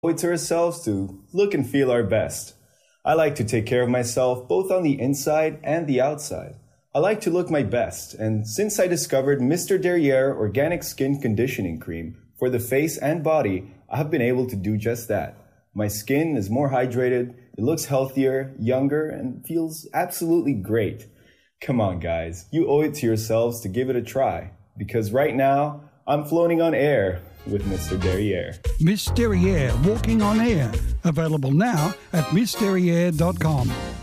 owe it to ourselves to look and feel our best. I like to take care of myself both on the inside and the outside. I like to look my best, and since I discovered Mr. Derriere Organic Skin Conditioning Cream for the face and body, I have been able to do just that. My skin is more hydrated, it looks healthier, younger, and feels absolutely great. Come on, guys, you owe it to yourselves to give it a try, because right now, I'm floating on air with Mr. Derriere. Miss Derriere Walking on Air. Available now at missderriere.com.